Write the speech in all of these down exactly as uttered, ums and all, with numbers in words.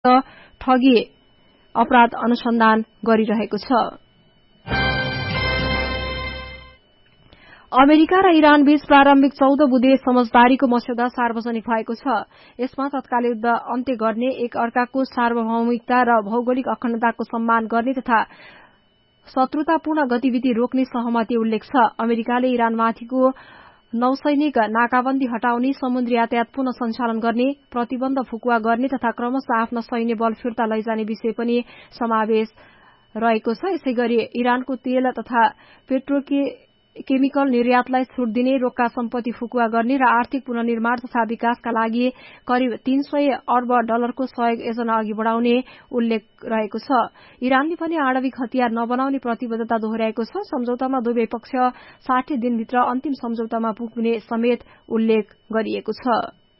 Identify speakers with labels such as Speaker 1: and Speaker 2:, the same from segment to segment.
Speaker 1: ठगी अपराध अनुसन्धान गरिरहेको छ। अमेरिका र इरान बीच प्रारम्भिक चौध बुँदे समझदारीको मस्यौदा सार्वजनिक भएको छ। यसमा तत्काल युद्ध अन्त्य गर्ने, एक अर्काको सार्वभौमिकता र भौगोलिक अखण्डताको सम्मान गर्ने तथा शत्रुतापूर्ण गतिविधि रोक्ने सहमति उल्लेख छ। अमेरिकाले इरानमाथिको नौसैनिक नाकाबन्दी हटाउने, समुद्री यातायात पुनः सञ्चालन गर्ने, प्रतिबन्ध फुकुवा गर्ने तथा क्रमशः आफ्ना सैन्य बल फिर्ता लैजाने विषय पनि समावेश रहेको छ। यसैगरी इरानको तेल तथा पेट्रोके केमिकल निर्यातलाई छूट दिने, रोक्का सम्पत्ति फुकुवा गर्ने र आर्थिक पुनर्निर्माण तथा विकासका लागि करिब तीन सय अर्ब डलरको सहयोग योजना अघि बढ़ाउने उल्लेख रहेको छ। इरानले पनि आणविक हतियार नबनाउने प्रतिबद्धता दोहोर्याएको छ। सम्झौतामा दुवै पक्ष साठी दिनभित्र अन्तिम सम्झौतामा पुग्ने समेत उल्लेख गरिएको छ।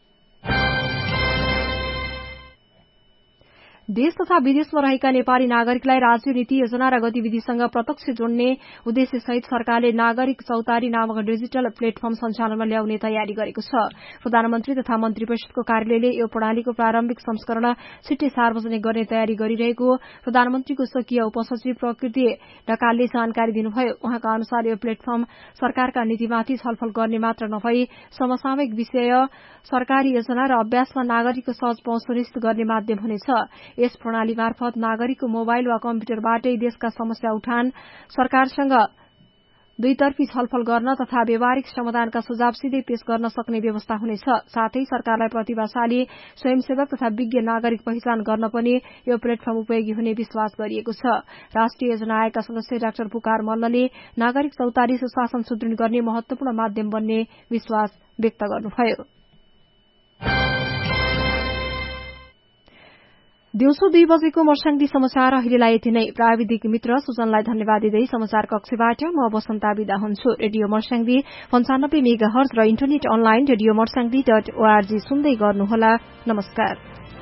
Speaker 1: देश तथा विदेशमा रहेका नेपाली नागरिकलाई राज्य नीति, योजना र गतिविधिसँग प्रत्यक्ष जोड्ने उद्देश्यसहित सरकारले नागरिक चौतारी नामक डिजिटल प्लेटफर्म सञ्चालनमा ल्याउने तयारी गरेको छ। प्रधानमन्त्री तथा मन्त्री परिषदको कार्यालयले यो प्रणालीको प्रारम्भिक संस्करण छिट्टै सार्वजनिक गर्ने तयारी गरिरहेको प्रधानमन्त्रीको स्वकीय उपसचिव प्रकृति ढकालले जानकारी दिनुभयो। उहाँका अनुसार यो प्लेटफर्म सरकारका नीतिमाथि छलफल गर्ने मात्र नभई समसामयिक विषय, सरकारी योजना र अभ्यासमा नागरिकको सहज पहुँच सुनिश्चित गर्ने माध्यम हुनेछ। यस प्रणाली मार्फत नागरिकको मोबाइल वा कम्प्युटरबाटै देशका समस्या उठान, सरकारसँग दुईतर्फी छलफल गर्न तथा व्यावहारिक समाधानका सुझाव सिधै पेश गर्न सक्ने व्यवस्था हुनेछ। साथै सरकारलाई प्रतिभाशाली स्वयंसेवक तथा विज्ञ नागरिक पहिचान गर्न पनि यो प्लेटफर्म उपयोगी हुने विश्वास गरिएको छ। राष्ट्रिय योजना आयोगका सदस्य डाक्टर पुकार मल्लले नागरिक चौतारी सुशासन सुदृढ गर्ने महत्वपूर्ण माध्यम बन्ने विश्वास व्यक्त गर्नुभयो। दिउँसो दुई बजेको मर्स्याङदी समाचार अहिलेलाई यति नै। प्राविधिक मित्र सुजनलाई धन्यवाद दिँदै समाचार कक्षबाट म वसन्ता बिदा हुन्छु। रेडियो मर्स्याङदी पञ्चानब्बे मेगा हर्ज र internet online radio Marsyangdi dot ORG सुन्दै गर्नुहोला। नमस्कार।